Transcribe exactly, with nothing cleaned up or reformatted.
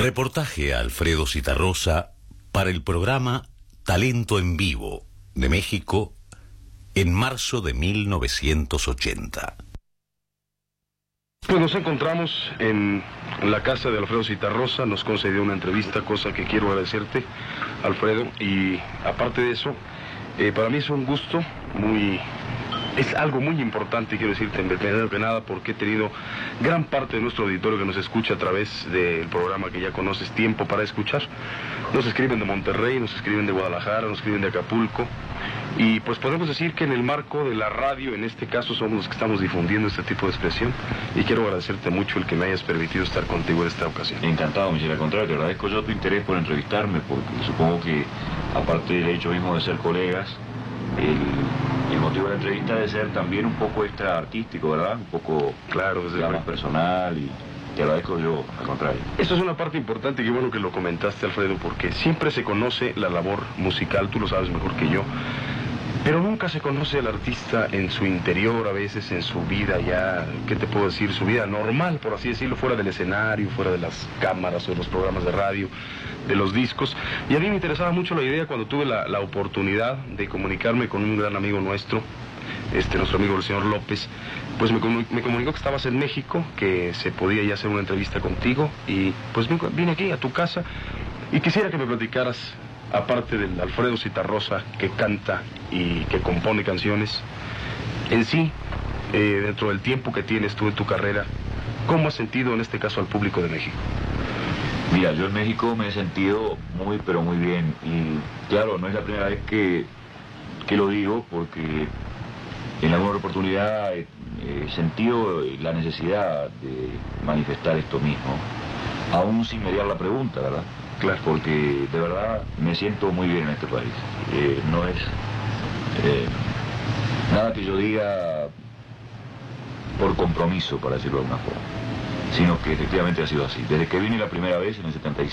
Reportaje a Alfredo Zitarrosa para el programa Talento en Vivo de México en marzo de mil novecientos ochenta. Pues nos encontramos en la casa de Alfredo Zitarrosa, nos concedió una entrevista, cosa que quiero agradecerte, Alfredo, y aparte de eso, eh, para mí es un gusto muy... Es algo muy importante, quiero decirte, en primero que nada, porque he tenido gran parte de nuestro auditorio que nos escucha a través del programa que ya conoces, Tiempo para Escuchar. Nos escriben de Monterrey, nos escriben de Guadalajara, nos escriben de Acapulco. Y pues podemos decir que en el marco de la radio, en este caso, somos los que estamos difundiendo este tipo de expresión. Y quiero agradecerte mucho el que me hayas permitido estar contigo en esta ocasión. Encantado, Michel, al contrario, te agradezco yo tu interés por entrevistarme, porque supongo que, aparte del hecho mismo de ser colegas, el, el motivo de la entrevista debe ser también un poco extra artístico, ¿verdad? Un poco, claro, desde ya, más personal, y te agradezco yo, al contrario. Eso es una parte importante, y qué bueno que lo comentaste, Alfredo, porque siempre se conoce la labor musical, tú lo sabes mejor que yo, pero nunca se conoce al artista en su interior, a veces en su vida ya, ¿qué te puedo decir? Su vida normal, por así decirlo, fuera del escenario, fuera de las cámaras o de los programas de radio, de los discos. Y a mí me interesaba mucho la idea cuando tuve la, la oportunidad de comunicarme con un gran amigo nuestro, este, nuestro amigo el señor López, pues me, me comunicó que estabas en México, que se podía ya hacer una entrevista contigo, y pues vine aquí a tu casa y quisiera que me platicaras, aparte del Alfredo Zitarrosa que canta y que compone canciones, en sí, eh, dentro del tiempo que tienes tú en tu carrera, ¿cómo has sentido en este caso al público de México? Mira, yo en México me he sentido muy, pero muy bien. Y claro, no es la primera vez que, que lo digo, porque en alguna oportunidad he, he sentido la necesidad de manifestar esto mismo, aún sin mediar la pregunta, ¿verdad? Claro. Porque de verdad me siento muy bien en este país. Eh, no es eh, nada que yo diga por compromiso, para decirlo de alguna forma, sino que efectivamente ha sido así. Desde que vine la primera vez en el setenta y cinco,